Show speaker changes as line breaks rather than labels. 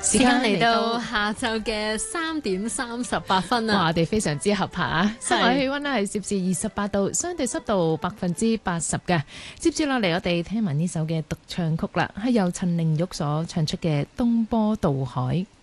時間嚟到下晝嘅3:38啦。
哇，我哋非常之合拍啊！室外氣溫呢係攝氏28度，相對濕度80%嘅。接住落嚟，我哋聽埋呢首嘅獨唱曲啦，係由陳玲玉所唱出嘅《東坡渡海》。